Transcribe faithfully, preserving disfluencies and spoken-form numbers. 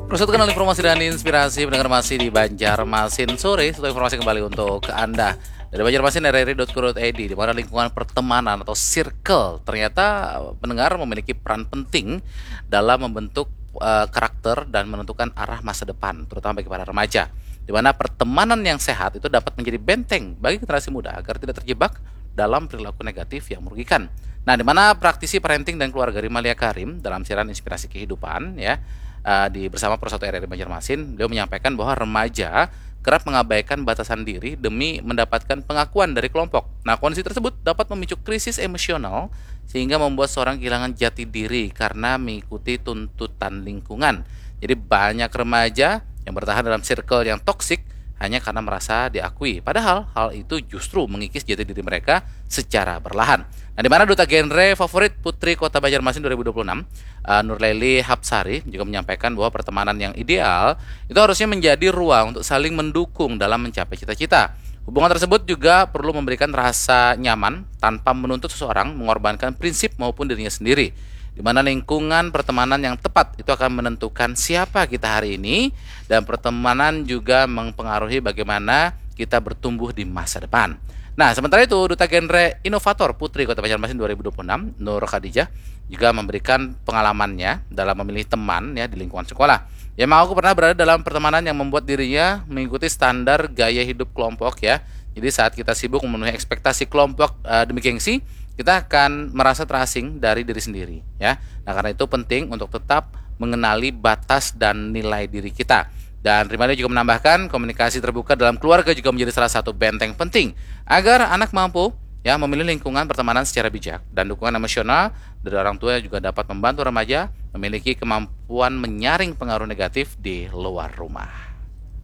Proses kenal informasi dan inspirasi pendengar masih di Banjarmasin Sore. Satu informasi kembali untuk Anda dari Banjarmasin r r i dot co dot i d, di mana lingkungan pertemanan atau circle ternyata pendengar memiliki peran penting dalam membentuk uh, karakter dan menentukan arah masa depan, terutama bagi para remaja. Di mana pertemanan yang sehat itu dapat menjadi benteng bagi generasi muda agar tidak terjebak dalam perilaku negatif yang merugikan. Nah, di mana praktisi parenting dan keluarga Rimalia Karim dalam siaran inspirasi kehidupan ya uh, di bersama Pro satu R R I Banjarmasin, beliau menyampaikan bahwa remaja kerap mengabaikan batasan diri demi mendapatkan pengakuan dari kelompok. Nah, kondisi tersebut dapat memicu krisis emosional sehingga membuat seorang kehilangan jati diri karena mengikuti tuntutan lingkungan. Jadi banyak remaja yang bertahan dalam circle yang toksik hanya karena merasa diakui. Padahal hal itu justru mengikis jati diri mereka secara perlahan. Nah, di mana duta genre favorit Putri Kota Banjarmasin dua ribu dua puluh enam, uh, Nurleli Hapsari juga menyampaikan bahwa pertemanan yang ideal itu harusnya menjadi ruang untuk saling mendukung dalam mencapai cita-cita. Hubungan tersebut juga perlu memberikan rasa nyaman tanpa menuntut seseorang mengorbankan prinsip maupun dirinya sendiri. Di mana lingkungan pertemanan yang tepat itu akan menentukan siapa kita hari ini, dan pertemanan juga mempengaruhi bagaimana kita bertumbuh di masa depan. Nah, sementara itu duta genre inovator Putri Kota Banjarmasin dua ribu dua puluh enam, Nur Khadijah, juga memberikan pengalamannya dalam memilih teman ya di lingkungan sekolah. Yang mengaku pernah berada dalam pertemanan yang membuat dirinya mengikuti standar gaya hidup kelompok ya. Jadi saat kita sibuk memenuhi ekspektasi kelompok uh, demi gengsi, kita akan merasa terasing dari diri sendiri ya. Nah, karena itu penting untuk tetap mengenali batas dan nilai diri kita. Dan Rimalia juga menambahkan komunikasi terbuka dalam keluarga juga menjadi salah satu benteng penting agar anak mampu ya memilih lingkungan pertemanan secara bijak, dan dukungan emosional dari orang tua juga dapat membantu remaja memiliki kemampuan menyaring pengaruh negatif di luar rumah.